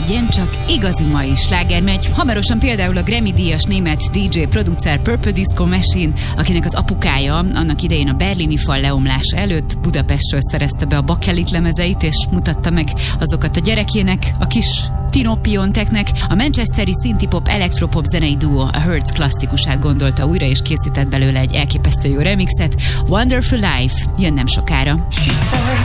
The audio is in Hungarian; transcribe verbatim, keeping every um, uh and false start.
legyen csak igazi mai sláger megy. Hamarosan például a Grammy-díjas német dé dzsé producer Purple Disco Machine, akinek az apukája annak idején a berlini fal leomlása előtt Budapestről szerezte be a bakelit lemezeit, és mutatta meg azokat a gyerekének, a kis Tino Pionteknek. A manchesteri synthpop elektropop zenei duó a Hertz klasszikusát gondolta újra, és készített belőle egy elképesztő jó remixet. Wonderful Life jön nem sokára.